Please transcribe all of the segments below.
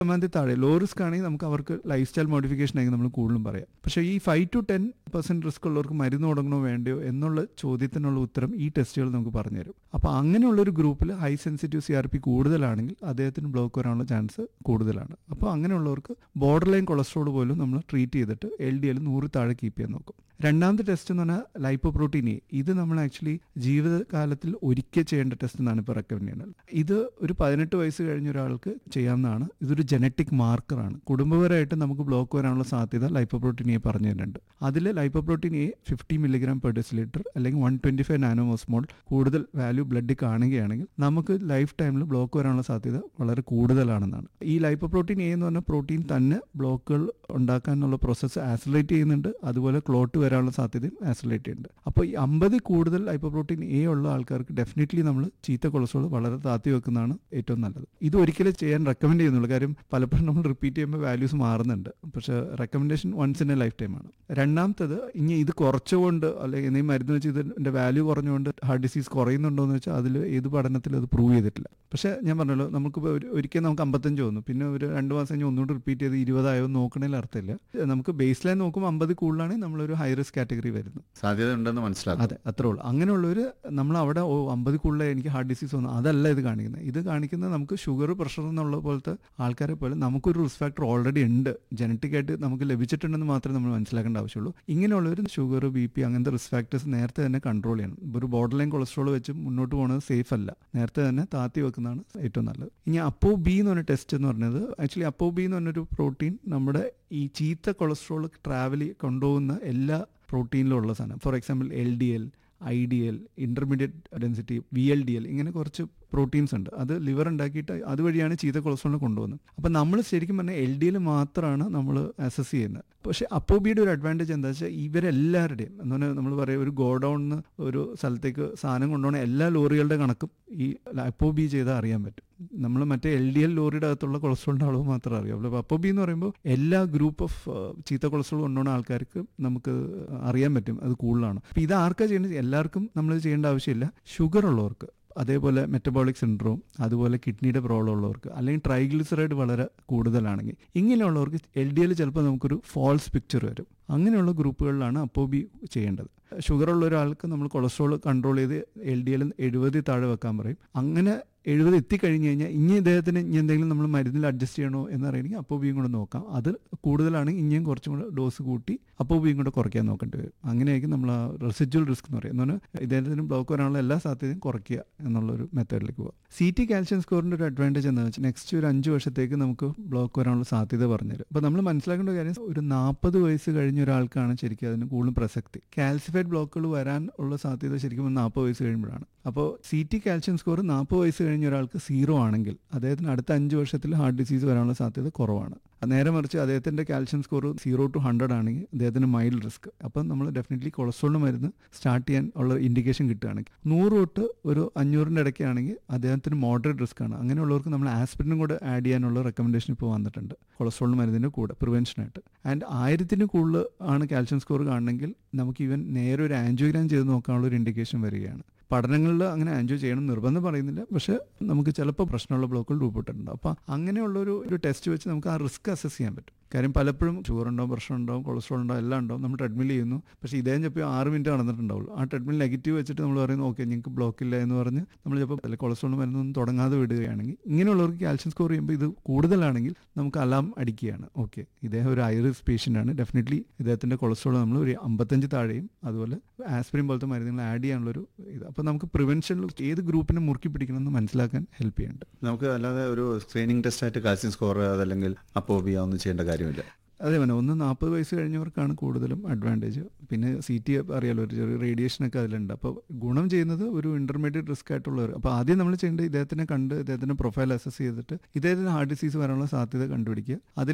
ശതമാനത്തിൽ താഴെ low risk ആണെങ്കിൽ നമുക്ക് അവർക്ക് ലൈഫ് സ്റ്റൈൽ മോഡിഫിക്കേഷൻ ആയിരിക്കും നമ്മൾ കൂടുതലും പറയാം. പക്ഷേ ഈ 5-10% റിസ്ക് ഉള്ളവർക്ക് മരുന്ന് തുടങ്ങണോ വേണ്ടയോ എന്നുള്ള ചോദ്യത്തിനുള്ള ഉത്തരം ഈ ടെസ്റ്റുകൾ നമുക്ക് പറഞ്ഞുതരും. അപ്പോൾ അങ്ങനെയുള്ളൊരു ഗ്രൂപ്പിൽ ഹൈ സെൻസിറ്റീവ് CRP കൂടുതലാണെങ്കിൽ അദ്ദേഹത്തിന് ബ്ലോക്ക് വരാനുള്ള ചാൻസ് കൂടുതലാണ്. അപ്പോൾ അങ്ങനെയുള്ളവർക്ക് ബോർഡർ ലൈൻ കൊളസ്ട്രോൾ പോലും നമ്മൾ ട്രീറ്റ് ചെയ്തിട്ട് LDL 100 താഴെ കീപ്പ് ചെയ്യാൻ നോക്കും. രണ്ടാമത്തെ ടെസ്റ്റ് എന്ന് പറഞ്ഞാൽ ലൈപ്പോപ്രോട്ടീൻ എ. ഇത് നമ്മൾ ആക്ച്വലി ജീവിതകാലത്തിൽ ഒരിക്കൽ ചെയ്യേണ്ട ടെസ്റ്റ് എന്നാണ് ഇപ്പോൾ റെക്കമെൻഡ് ചെയ്യുന്നത്. ഇത് ഒരു 18 വയസ്സ് കഴിഞ്ഞ ഒരാൾക്ക് ചെയ്യാവുന്നതാണ്. ഇതൊരു ജനറ്റിക് മാർക്കറാണ്. കുടുംബപരമായിട്ട് നമുക്ക് ബ്ലോക്ക് വരാനുള്ള സാധ്യത ലൈപ്പോപ്രോട്ടീൻ എ പറഞ്ഞു തരുന്നുണ്ട്. അതിൽ ലൈപ്പോപ്രോട്ടീൻ എ 50 mg/dL അല്ലെങ്കിൽ 125 നാനോമോസ്മോൾ കൂടുതൽ വാല്യൂ ബ്ലഡിൽ കാണുകയാണെങ്കിൽ നമുക്ക് ലൈഫ് ടൈമിൽ ബ്ലോക്ക് വരാനുള്ള സാധ്യത വളരെ കൂടുതലാണെന്നാണ്. ഈ ലൈപ്പോപ്രോട്ടീൻ എ എന്ന് പറഞ്ഞ പ്രോട്ടീൻ തന്നെ ബ്ലോക്കുകൾ ഉണ്ടാക്കാനുള്ള പ്രോസസ്സ് ആക്സിലറേറ്റ് ചെയ്യുന്നുണ്ട്. അതുപോലെ ക്ലോട്ട് വരാനുള്ള സാധ്യതയും ആക്സിലറേറ്റ് ചെയ്യുന്നുണ്ട്. അപ്പോൾ ഈ 50 കൂടുതൽ ലൈപ്പോപ്രോട്ടീൻ എ ഉള്ള ആൾക്കാർക്ക് ഡെഫിനറ്റ്ലി നമ്മൾ ചീത്ത കൊളസ്ട്രോൾ വളരെ താത്തി വെക്കുന്നതാണ് ഏറ്റവും നല്ലത്. ഇത് ഒരിക്കലും ചെയ്യാൻ റെക്കമെൻഡ് ചെയ്യുന്നുള്ളൂ. കാര്യം പലപ്പോഴും നമ്മൾ റിപ്പീറ്റ് ചെയ്യുമ്പോൾ വാല്യൂസ് മാറുന്നുണ്ട്. പക്ഷേ recommendation once in A life ടൈമാണ്. രണ്ടാമത്തത്, ഇനി ഇത് കുറച്ചുകൊണ്ട് അല്ലെങ്കിൽ എന്തെങ്കിലും മരുന്ന് വെച്ച് ഇതിൻ്റെ വാല്യൂ കുറഞ്ഞുകൊണ്ട് ഹാർട്ട് ഡിസീസ് കുറയുന്നുണ്ടോ എന്ന് വെച്ചാൽ അതിൽ ഏത് പഠനത്തിലും അത് പ്രൂവ് ചെയ്തിട്ടില്ല. പക്ഷേ ഞാൻ പറഞ്ഞല്ലോ, നമുക്കിപ്പോൾ ഒരിക്കൽ നമുക്ക് 55 തോന്നും, പിന്നെ ഒരു 2 മാസം കഴിഞ്ഞ് ഒന്നുകൂടി റിപ്പീറ്റ് ചെയ്ത് 20 ആയോ നോക്കണേൽ അർത്ഥമില്ല. നമുക്ക് ബേസ് ലൈൻ നോക്കുമ്പോൾ 50 കൂടുതലാണെങ്കിൽ നമ്മളൊരു ഹൈ റിസ്ക് കാറ്റഗറി വരുന്നു, സാധ്യത ഉണ്ടെന്ന് മനസ്സിലാക്കും. അതെ, അത്രേ ഉള്ളൂ. അങ്ങനെയുള്ളവർ നമ്മൾ അവിടെ 50 കൂടുതൽ എനിക്ക് ഹാർട്ട് ഡിസീസ് വന്നു അതല്ല ഇത് കാണിക്കുന്നത്. ഇത് കാണിക്കുന്നത് നമുക്ക് ഷുഗർ പ്രഷർ എന്നുള്ള പോലത്തെ ആൾക്കാരെ പോലെ നമുക്കൊരു റിസ്ക് ഫാക്ടർ ഓൾറെഡി ഉണ്ട്, ജനറ്റിക് ആയിട്ട് നമുക്ക് ലഭിച്ചിട്ടുണ്ടെന്ന് മാത്രമേ നമ്മൾ മനസ്സിലാക്കേണ്ട ആവശ്യമുള്ളൂ. ഇങ്ങനെയുള്ളവർ ഷുഗർ, BP അങ്ങനത്തെ റിസ്ക് ഫാക്ടേഴ്സ് നേരത്തെ തന്നെ കൺട്രോൾ ചെയ്യണം. ഒരു ബോർഡർ ലൈൻ കൊളസ്ട്രോൾ വെച്ച് മുന്നോട്ട് പോകുന്നത് സേഫ് അല്ല. നേരത്തെ തന്നെ താത്തി വെക്കുന്നതാണ് ഏറ്റവും നല്ലത്. ഇനി ApoB എന്ന് പറഞ്ഞ ടെസ്റ്റ് എന്ന് പറഞ്ഞത്, ആക്ച്വലി ApoB എന്ന് പറഞ്ഞൊരു പ്രോട്ടീൻ നമ്മുടെ ഈ ചീത്ത കൊളസ്ട്രോൾ ട്രാവൽ കൊണ്ടുപോകുന്ന എല്ലാ പ്രോട്ടീനിലും ഉള്ള സാധനം. For example LDL, IDL, intermediate density, VLDL, ഇങ്ങനെ കുറച്ച് പ്രോട്ടീൻസ് ഉണ്ട്. അത് ലിവർ ഉണ്ടാക്കിയിട്ട് അതുവഴിയാണ് ചീത്ത കൊളസ്ട്രോളിനെ കൊണ്ടുപോകുന്നത്. അപ്പം നമ്മൾ ശരിക്കും പറഞ്ഞാൽ LDL മാത്രമാണ് നമ്മൾ അസസ് ചെയ്യുന്നത്. പക്ഷേ ApoBയുടെ ഒരു അഡ്വാൻറ്റേജ് എന്താ വെച്ചാൽ ഇവരെല്ലാവരുടെയും എന്ന് പറഞ്ഞാൽ നമ്മൾ പറയും ഒരു ഗോഡൗണിൽ ഒരു സ്ഥലത്തേക്ക് സാധനം കൊണ്ടുപോകണ എല്ലാ ലോറികളുടെ കണക്കും ഈ ApoB ചെയ്താൽ അറിയാൻ പറ്റും. നമ്മൾ മറ്റേ LDL ലോറിയുടെ അകത്തുള്ള കൊളസ്ട്രോളിൻ്റെ അളവ് മാത്രമേ അറിയാം. അപ്പോൾ ApoB എന്ന് പറയുമ്പോൾ എല്ലാ ഗ്രൂപ്പ് ഓഫ് ചീത്ത കൊളസ്ട്രോൾ കൊണ്ടുപോകുന്ന ആൾക്കാർക്ക് നമുക്ക് അറിയാൻ പറ്റും അത് കൂടുതലാണ്. അപ്പോൾ ഇത് ആർക്കാ ചെയ്യേണ്ടത്? എല്ലാവർക്കും നമ്മൾ ചെയ്യേണ്ട ആവശ്യമില്ല. ഷുഗർ ഉള്ളവർക്ക്, അതേപോലെ മെറ്റബോളിക് സിൻഡ്രോം, അതുപോലെ കിഡ്നിയുടെ പ്രോബ്ലം ഉള്ളവർക്ക്, അല്ലെങ്കിൽ ട്രൈഗ്ലിസറൈഡ് വളരെ കൂടുതലാണെങ്കിൽ, ഇങ്ങനെയുള്ളവർക്ക് LDL ചിലപ്പോൾ നമുക്കൊരു ഫാൾസ് പിക്ചർ വരും. അങ്ങനെയുള്ള ഗ്രൂപ്പുകളിലാണ് ApoB ചെയ്യേണ്ടത്. ഷുഗറുള്ള ഒരാൾക്ക് നമ്മൾ കൊളസ്ട്രോൾ കൺട്രോൾ ചെയ്ത് LDL 70 താഴെ വെക്കാൻ പറയും. അങ്ങനെ 70 എത്തിക്കഴിഞ്ഞ് കഴിഞ്ഞാൽ ഇനി ഇദ്ദേഹത്തിന് ഇനി എന്തെങ്കിലും നമ്മൾ മരുന്നിൽ അഡ്ജസ്റ്റ് ചെയ്യണോ എന്നറിയണമെങ്കിൽ ApoBയും കൂടെ നോക്കാം. അത് കൂടുതലാണെങ്കിൽ ഇനിയും കുറച്ചും കൂടെ ഡോസ് കൂട്ടി ApoBയും കൂടെ കുറയ്ക്കാൻ നോക്കേണ്ടി വരും. അങ്ങനെയായിരിക്കും നമ്മൾ ആ റെസിജ്വൽ റിസ്ക് എന്ന് പറയും. എന്ന് പറഞ്ഞാൽ ഇദ്ദേഹത്തിന് ബ്ലോക്ക് വരാനുള്ള എല്ലാ സാധ്യതയും കുറയ്ക്കുക എന്നുള്ളൊരു മെത്തേഡിലേക്ക് പോകാം. CT കാൽഷ്യം സ്കോറിൻ്റെ ഒരു അഡ്വാൻറ്റേജ് എന്താണെന്ന് വെച്ചാൽ നെക്സ്റ്റ് ഒരു 5 വർഷത്തേക്ക് നമുക്ക് ബ്ലോക്ക് വരാനുള്ള സാധ്യത പറഞ്ഞുതരും. അപ്പോൾ നമ്മൾ മനസ്സിലാക്കേണ്ട കാര്യം, ഒരു 40 വയസ്സ് കഴിഞ്ഞ ഒരാൾക്കാണ് ശരിക്കും അതിന് കൂടുതലും പ്രസക്തി. കാൽസിഫൈഡ് ബ്ലോക്കുകൾ വരാൻ ഉള്ള സാധ്യത ശരിക്കും 40 വയസ്സ് കഴിയുമ്പോഴാണ്. അപ്പോൾ CT കാൽഷ്യം സ്കോർ 40 വയസ്സ് കഴിഞ്ഞ ഒരാൾക്ക് 0 ആണെങ്കിൽ അദ്ദേഹത്തിന് അടുത്ത 5 വർഷത്തിൽ ഹാർട്ട് ഡിസീസ് വരാനുള്ള സാധ്യത കുറവാണ്. നേരെ മറിച്ച് അദ്ദേഹത്തിൻ്റെ കാൽഷ്യം സ്കോർ 0 to 100 ആണെങ്കിൽ അദ്ദേഹത്തിന് മൈൽഡ് റിസ്ക്. അപ്പം നമ്മൾ ഡെഫിനറ്റ്ലി കൊളസ്ട്രോളിന് മരുന്ന് സ്റ്റാർട്ട് ചെയ്യാൻ ഉള്ള ഇൻഡിക്കേഷൻ കിട്ടുകയാണെങ്കിൽ, 100 തൊട്ട് ഒരു 500 ഇടയ്ക്കാണെങ്കിൽ അദ്ദേഹത്തിന് മോഡറേറ്റ് റിസ്ക് ആണ്. അങ്ങനെയുള്ളവർക്ക് നമ്മൾ ആസ്പിരിനും കൂടെ ആഡ് ചെയ്യാനുള്ള റെക്കമെൻഡേഷൻ ഇപ്പോൾ വന്നിട്ടുണ്ട് കൊളസ്ട്രോളിന് മരുന്നിൻ്റെ കൂടെ പ്രിവെൻഷനായിട്ട്. ആൻഡ് 1000 കൂടുതൽ ആണ് കാൽഷ്യം സ്കോർ കാണണമെങ്കിൽ നമുക്ക് ഈവൻ നേരെ ഒരു ആൻജിയോഗ്രാം ചെയ്ത് നോക്കാനുള്ള ഒരു ഇൻഡിക്കേഷൻ വരികയാണ്. പഠനങ്ങളിൽ അങ്ങനെ ആൻജിയോ ചെയ്യണം നിർബന്ധം പറയുന്നില്ല, പക്ഷേ നമുക്ക് ചിലപ്പോൾ പ്രശ്നമുള്ള ബ്ലോക്കുകൾ രൂപപ്പെട്ടിട്ടുണ്ട്. അപ്പോൾ അങ്ങനെയുള്ളൊരു ടെസ്റ്റ് വെച്ച് നമുക്ക് ആ റിസ്ക് അസസ് ചെയ്യാൻ പറ്റും. കാര്യം പലപ്പോഴും ഷുഗർ ഉണ്ടാവും, പ്രഷർ ഉണ്ടാവും, കൊളസ്ട്രോൾ ഉണ്ടാവും, എല്ലാം ഉണ്ടാവും. നമ്മൾ ട്രെഡ്മിൽ ചെയ്യുന്നു, പക്ഷേ ഇദ്ദേഹം ചിലപ്പോൾ 6 മിനിറ്റ് നടന്നിട്ടുണ്ടാവുള്ളൂ. ആ ട്രെഡ്മിൽ നെഗറ്റീവ് വെച്ചിട്ട് നമ്മൾ പറയുന്നു ഓക്കെ നിങ്ങൾക്ക് ബ്ലോക്കില്ല എന്ന് പറഞ്ഞ് നമ്മൾ ചിലപ്പോൾ കൊളസ്ട്രോൾ മരുന്നൊന്നും തുടങ്ങാതെ വിടുകയാണെങ്കിൽ, ഇങ്ങനെയുള്ളവർക്ക് കാൽഷ്യം സ്കോർ ചെയ്യുമ്പോൾ ഇത് കൂടുതലാണെങ്കിൽ നമുക്ക് അലാം അടിക്കുകയാണ്. ഓക്കെ, ഇദ്ദേഹം ഒരു ഹൈ റിസ്ക് പേഷ്യൻ്റ് ആണ്, ഡെഫിനറ്റ്ലി ഇദ്ദേഹത്തിൻ്റെ കൊളസ്ട്രോൾ നമ്മൾ ഒരു 55 താഴെയും അതുപോലെ ആസ്പിരിൻ പോലത്തെ മരുന്നുകൾ ആഡ് ചെയ്യാനുള്ളൊരു ഇത്. അപ്പോൾ നമുക്ക് പ്രിവെൻഷനിൽ ഏത് ഗ്രൂപ്പിനെ മുറുക്കി പിടിക്കണമെന്ന് മനസ്സിലാക്കാൻ ഹെൽപ്പ് ചെയ്യുന്നുണ്ട്. നമുക്ക് അല്ലാതെ ഒരു സ്ക്രീനിങ് ടെസ്റ്റായിട്ട് കാൽസ്യം സ്കോർ അതല്ലെങ്കിൽ ApoB ഒന്നും ചെയ്യേണ്ട കാര്യമില്ല. അതേ തന്നെ 40 വയസ്സ് കഴിഞ്ഞവർക്കാണ് കൂടുതലും അഡ്വാൻറ്റേജ്. പിന്നെ CT അറിയാലോ, ഒരു ചെറിയ റേഡിയേഷനൊക്കെ അതിലുണ്ട്. അപ്പോൾ ഗുണം ചെയ്യുന്നത് ഒരു ഇന്റർമീഡിയറ്റ് റിസ്ക് ആയിട്ടുള്ളവർ. അപ്പോൾ ആദ്യം നമ്മൾ ചെയ്യേണ്ടത് ഇദ്ദേഹത്തിനെ കണ്ട് ഇദ്ദേഹത്തിൻ്റെ പ്രൊഫൈൽ അസസ് ചെയ്തിട്ട് ഇദ്ദേഹത്തിന് ഹാർട്ട് ഡിസീസ് വരാനുള്ള സാധ്യത കണ്ടുപിടിക്കുക. അതിൽ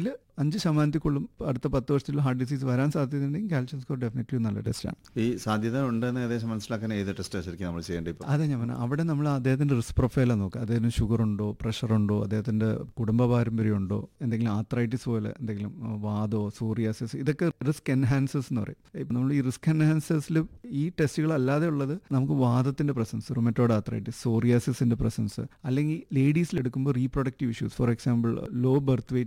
5% അടുത്ത 10 വർഷത്തിൽ ഹാർട്ട് ഡിസീസ് വരാൻ സാധ്യതയുണ്ടെങ്കിൽ കാൽഷ്യം സ്കോർ ഡെഫിനറ്റ്ലി നല്ല ടെസ്റ്റാണ്. ഈ സാധ്യത ഉണ്ടെന്ന് ഏകദേശം മനസ്സിലാക്കാൻ ഏത് ടെസ്റ്റ് ശരിക്കും നമ്മൾ ചെയ്യേണ്ടത്? അതെ, ഞാൻ പറഞ്ഞു അവിടെ നമ്മൾ അദ്ദേഹത്തിൻ്റെ റിസ്ക് പ്രൊഫൈലാണ് നോക്കുക. അദ്ദേഹത്തിന് ഷുഗർ ഉണ്ടോ, പ്രഷർ ഉണ്ടോ, അദ്ദേഹത്തിൻ്റെ കുടുംബ പാരമ്പര്യം ഉണ്ടോ, എന്തെങ്കിലും ആർത്രൈറ്റിസ് പോലെ എന്തെങ്കിലും വാതോ സോറിയാസിസ്, ഇതൊക്കെ റിസ്ക് എൻഹാൻസേഴ്സ് എന്ന് പറയും. ഇപ്പം നമ്മൾ ഈ റിസ്ക് എൻഹാൻസേഴ്സിൽ ഈ ടെസ്റ്റുകൾ അല്ലാതെ ഉള്ളത് നമുക്ക് വാദത്തിൻ്റെ പ്രസൻസ്, റുമറ്റോയ്ഡ് ആർത്രൈറ്റിസ്, സോറിയാസിസിൻ്റെ പ്രസൻസ്, അല്ലെങ്കിൽ ലേഡീസിൽ എടുക്കുമ്പോൾ reproductive issues, for example law birth wait